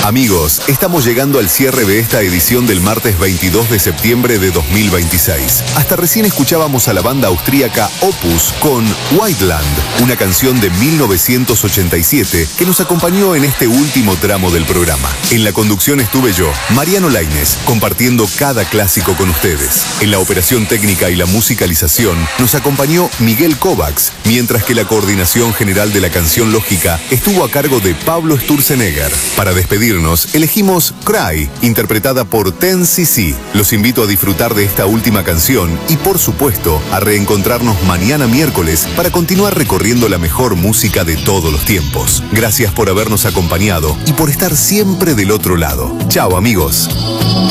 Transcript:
Amigos, estamos llegando al cierre de esta edición del martes 22 de septiembre de 2026. Hasta recién escuchábamos a la banda austríaca Opus con Whiteland, una canción de 1987 que nos acompañó en este último tramo del programa. En la conducción estuve yo, Mariano Lainez, compartiendo cada clásico con ustedes. En la operación técnica y la musicalización nos acompañó Miguel Kovacs, mientras que la coordinación general de la canción Lógica estuvo a cargo de Pablo Sturzenegger. Para despedirnos, elegimos Cry, interpretada por 10cc. Los invito a disfrutar de esta última canción y, por supuesto, a reencontrarnos mañana miércoles para continuar recorriendo la mejor música de todos los tiempos. Gracias por habernos acompañado y por estar siempre del otro lado. Chao, amigos.